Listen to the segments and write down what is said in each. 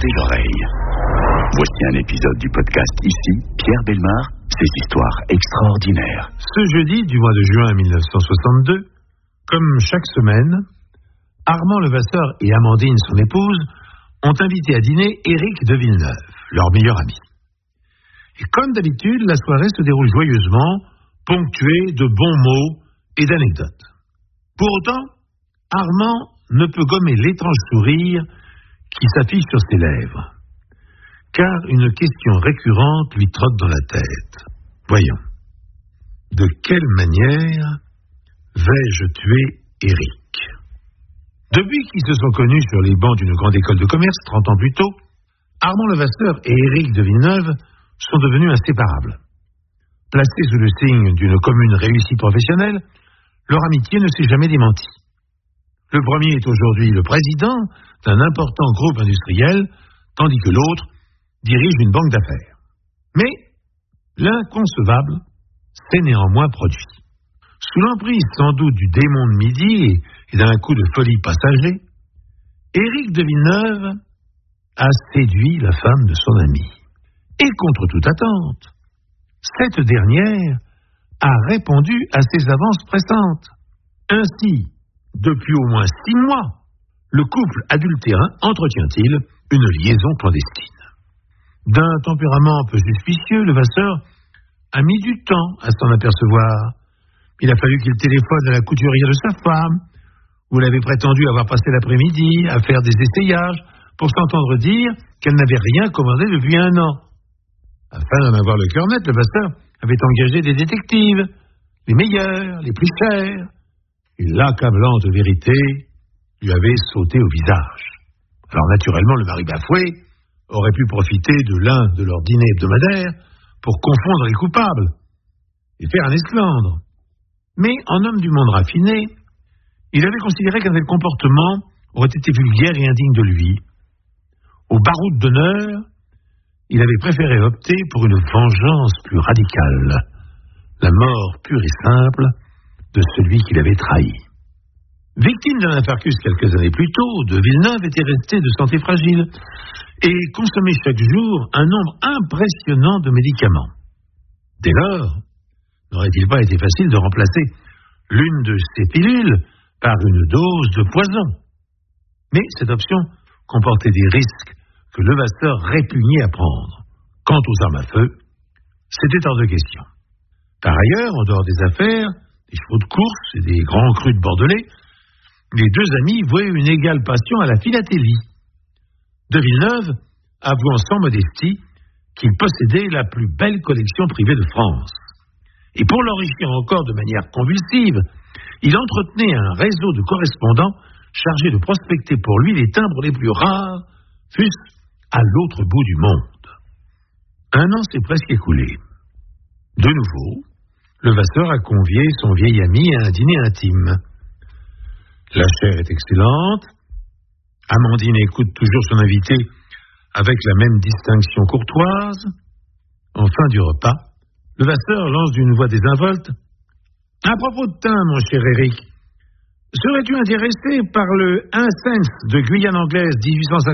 tendez l'oreille. Voici un épisode du podcast Ici, Pierre Bellemare, ses histoires extraordinaires. Ce jeudi du mois de juin 1962, comme chaque semaine, Armand Levasseur et Amandine, son épouse, ont invité à dîner Éric de Villeneuve, leur meilleur ami. Et comme d'habitude, la soirée se déroule joyeusement, ponctuée de bons mots et d'anecdotes. Pour autant, Armand ne peut gommer l'étrange sourire qui s'affiche sur ses lèvres, car une question récurrente lui trotte dans la tête. Voyons, de quelle manière vais-je tuer Éric ? Depuis qu'ils se sont connus sur les bancs d'une grande école de commerce 30 ans plus tôt, Armand Levasseur et Éric de Villeneuve sont devenus inséparables. Placés sous le signe d'une commune réussite professionnelle, leur amitié ne s'est jamais démentie. Le premier est aujourd'hui le président d'un important groupe industriel, tandis que l'autre dirige une banque d'affaires. Mais l'inconcevable s'est néanmoins produit. Sous l'emprise sans doute du démon de midi et d'un coup de folie passager, Éric de Villeneuve a séduit la femme de son ami. Et contre toute attente, cette dernière a répondu à ses avances pressantes. Ainsi, depuis au moins 6 mois, le couple adultérin entretient-il une liaison clandestine. D'un tempérament peu suspicieux, Levasseur a mis du temps à s'en apercevoir. Il a fallu qu'il téléphone à la couturière de sa femme, où elle avait prétendu avoir passé l'après-midi à faire des essayages pour s'entendre dire qu'elle n'avait rien commandé depuis 1 an. Afin d'en avoir le cœur net, Levasseur avait engagé des détectives, les meilleurs, les plus chers, et l'accablante vérité lui avait sauté au visage. Alors naturellement, le mari bafoué aurait pu profiter de l'un de leurs dîners hebdomadaires pour confondre les coupables et faire un esclandre. Mais en homme du monde raffiné, il avait considéré qu'un tel comportement aurait été vulgaire et indigne de lui. Au baroud d'honneur, il avait préféré opter pour une vengeance plus radicale, la mort pure et simple de celui qu'il avait trahi. Victime d'un infarctus quelques années plus tôt, de Villeneuve était resté de santé fragile et consommait chaque jour un nombre impressionnant de médicaments. Dès lors, n'aurait-il pas été facile de remplacer l'une de ces pilules par une dose de poison ? Mais cette option comportait des risques que Levasseur répugnait à prendre. Quant aux armes à feu, c'était hors de question. Par ailleurs, en dehors des affaires, des chevaux de course et des grands crus de Bordelais, les deux amis vouaient une égale passion à la philatélie. De Villeneuve avouant sans modestie qu'il possédait la plus belle collection privée de France. Et pour l'enrichir encore de manière convulsive, il entretenait un réseau de correspondants chargés de prospecter pour lui les timbres les plus rares, fût-ce à l'autre bout du monde. 1 an s'est presque écoulé. De nouveau, Levasseur a convié son vieil ami à un dîner intime. La chair est excellente. Amandine écoute toujours son invité avec la même distinction courtoise. En fin du repas, Levasseur lance d'une voix désinvolte: « À propos de thym, mon cher Éric, serais-tu intéressé par le Incense de Guyane anglaise 1856 ?»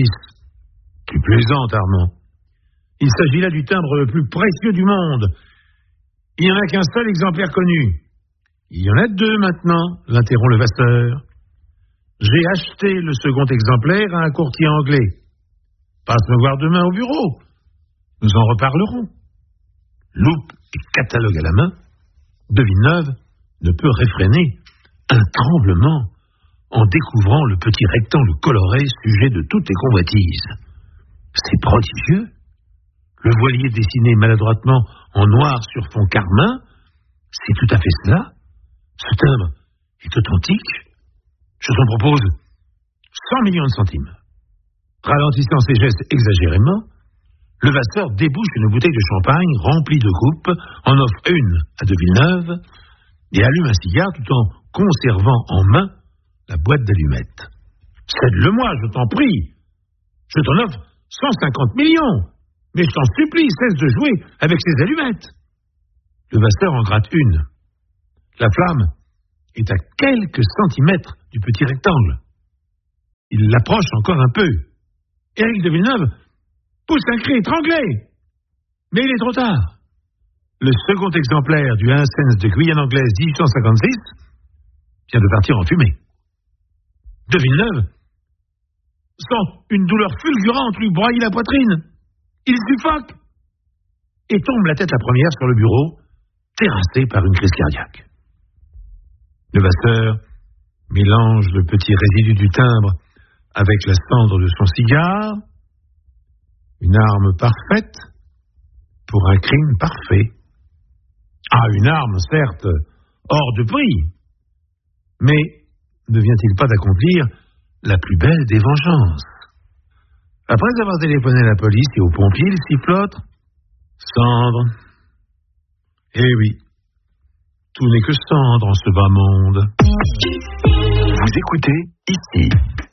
Tu plaisantes, Armand. Il s'agit là du timbre le plus précieux du monde. Il n'y en a qu'un seul exemplaire connu. Il y en a 2 maintenant, l'interrompt Levasseur. J'ai acheté le second exemplaire à un courtier anglais. Passe me voir demain au bureau. Nous en reparlerons. Loupe et catalogue à la main, de Villeneuve ne peut réfréner un tremblement en découvrant le petit rectangle coloré sujet de toutes les convoitises. C'est prodigieux. Le voilier dessiné maladroitement en noir sur fond carmin, c'est tout à fait cela. Ce timbre est authentique. Je t'en propose 100 millions de centimes. Ralentissant ses gestes exagérément, Levasseur débouche une bouteille de champagne remplie de coupes, en offre une à de Villeneuve et allume un cigare tout en conservant en main la boîte d'allumettes. Cède-le-moi, je t'en prie. Je t'en offre 150 millions. Mais je t'en supplie, cesse de jouer avec ces allumettes. Levasseur en gratte une. La flamme est à quelques centimètres du petit rectangle. Il l'approche encore un peu. Éric de Villeneuve pousse un cri étranglé. Mais il est trop tard. Le second exemplaire du Hincens de Guyane anglaise 1856 vient de partir en fumée. De Villeneuve sent une douleur fulgurante lui broyer la poitrine. Il suffoque et tombe la tête la première sur le bureau, terrassé par une crise cardiaque. Levasseur mélange le petit résidu du timbre avec la cendre de son cigare. Une arme parfaite pour un crime parfait. Ah, une arme, certes, hors de prix. Mais ne vient-il pas d'accomplir la plus belle des vengeances? Après avoir téléphoné à la police et aux pompiers, il sifflote. Cendre. Eh oui, tout n'est que cendre en ce bas monde. Vous écoutez ici